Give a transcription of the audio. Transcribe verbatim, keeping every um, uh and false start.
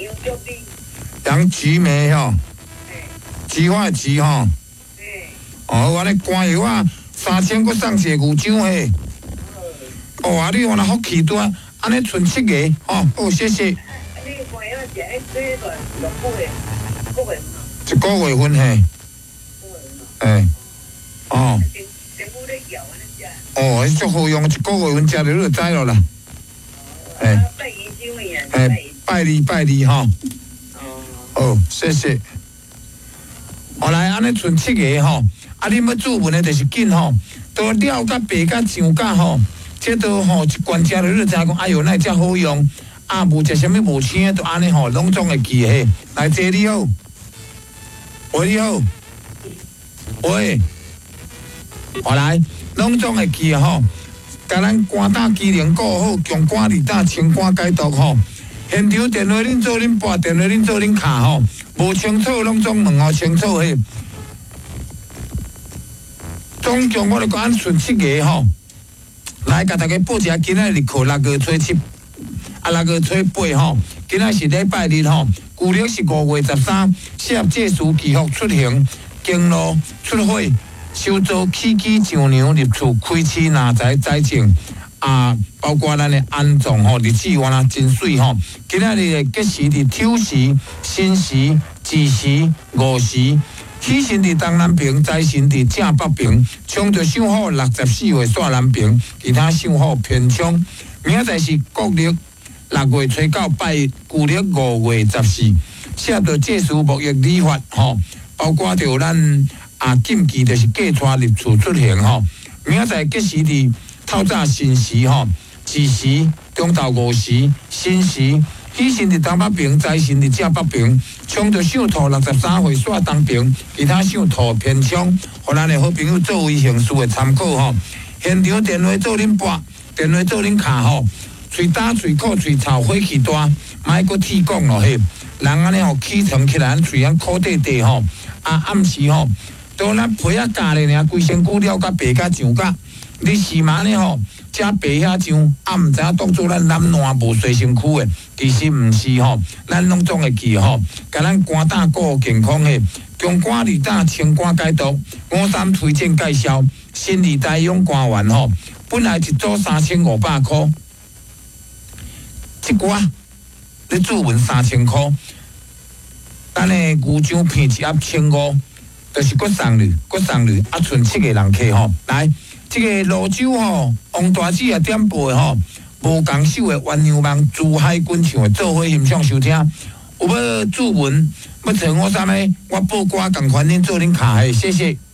杨竹梅。 杨菊梅吼，菊花菊吼。哦，我咧肝药啊，三千个送一个牛掌嘿。哦，啊，你有那福气多，安尼剩七个，吼，哦，谢谢。 你肝药食迄几个六个月，个月一个月份嘿。哎，哦。 政府咧摇安尼食。 哦，迄足好用，一个月份食着你就知咯啦。 哎。拜二九年。 哎，拜二拜二吼。哦，谢谢。后来安尼剩七个吼，啊，你要注文的就是紧吼，都料甲白甲上甲吼，这都吼一罐食了，你就知讲，哎哟，那遮好用，啊，无食啥物无青的，都安尼吼，拢总会记嘿。来，坐你好，喂你好，喂，后来拢总会记吼，甲咱肝胆机能顾好，强肝利胆，清肝解毒吼。现场电话恁做恁拨，电话恁做恁卡吼，无清楚拢总问哦清楚嘿。总共我哋讲剩七个吼，来甲大家报一下今仔日课六月初七，啊六月初八吼，今仔是礼拜日吼，旧历是五月十三，适合借书祈福出行，经路出货，收租起机上娘入厝，开市拿财财政。啊，包括咱的安葬吼，日子原来真水吼。今仔日的吉时伫丑时、申时、子时、午时，喜神伫东南边，财神伫正北边。冲着上好六十四岁煞南边，其他上好偏冲。明仔载是国历六月初九，拜旧历五月十四，适合着借书沐浴理发吼，包括着咱啊禁忌就是嫁娶入厝出行吼。明仔载吉时伫透早申时吼，子时、中昼午时、申时，喜神伫东北边，财神伫正北边，冲着上兔六十三岁煞东边，其他上兔偏冲，互咱的好朋友作为行事的参考吼。现场电话做恁拨，电话做恁卡吼，喙焦、喙苦、喙臭、火气大，莫阁铁讲咯嘿。人安尼吼起床起来，喙安苦底底吼，啊暗时吼，都咱皮啊夹咧尔，规身躯了甲白甲上甲。你是嘛呢吼？食白遐上，啊毋知影当做咱男男无洗身躯的，其实毋是吼，咱拢总会记吼，甲咱肝胆顾健康的，强肝利胆，清肝解毒。五三推荐介绍，新力大用肝丸吼，本来一组三千五百块，一罐你注文三千块，咱的牛掌片一盒千五，就是搁送你，搁送你，啊，剩七个人客吼，来。这个泸州吼，王大姐也点播的吼，无共手的鸳鸯梦，珠海滚唱的，做伙欣赏收听。有要注文，要找我啥物？我报歌共款恁做恁卡的，谢谢。